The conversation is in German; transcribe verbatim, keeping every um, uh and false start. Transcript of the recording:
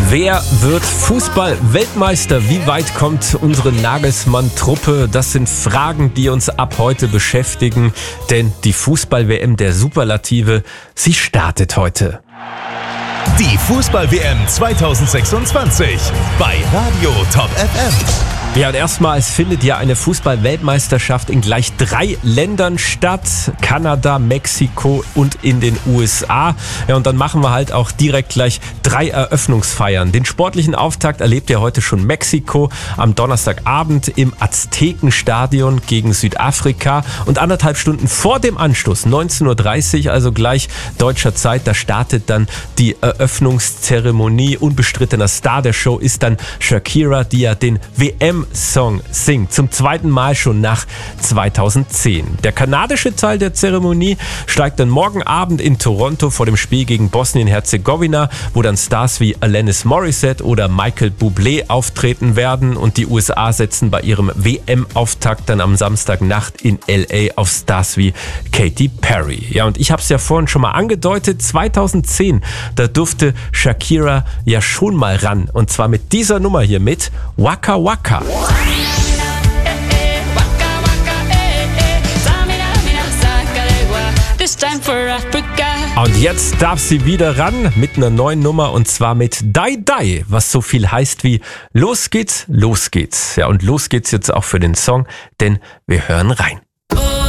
Wer wird Fußball-Weltmeister? Wie weit kommt unsere Nagelsmann-Truppe? Das sind Fragen, die uns ab heute beschäftigen, denn die Fußball-W M der Superlative, sie startet heute. Die Fußball-W M zweitausendsechsundzwanzig bei Radio Top F M. Ja, und erstmals findet ja eine Fußball-Weltmeisterschaft in gleich drei Ländern statt. Kanada, Mexiko und in den U S A. Ja, und dann machen wir halt auch direkt gleich drei Eröffnungsfeiern. Den sportlichen Auftakt erlebt ja heute schon Mexiko am Donnerstagabend im Aztekenstadion gegen Südafrika. Und anderthalb Stunden vor dem Anstoß, neunzehn Uhr dreißig, also gleich deutscher Zeit, da startet dann die Eröffnungszeremonie. Unbestrittener Star der Show ist dann Shakira, die ja den W M-Song singt. Zum zweiten Mal schon nach zweitausendzehn. Der kanadische Teil der Zeremonie steigt dann morgen Abend in Toronto vor dem Spiel gegen Bosnien-Herzegowina, wo dann Stars wie Alanis Morissette oder Michael Bublé auftreten werden, und die U S A setzen bei ihrem W M-Auftakt dann am Samstagnacht in L A auf Stars wie Katy Perry. Ja, und ich habe es ja vorhin schon mal angedeutet, zweitausendzehn, da durfte Shakira ja schon mal ran, und zwar mit dieser Nummer hier, mit Waka Waka. Und jetzt darf sie wieder ran mit einer neuen Nummer, und zwar mit Die Die, was so viel heißt wie los geht's, los geht's. Ja, und los geht's jetzt auch für den Song, denn wir hören rein.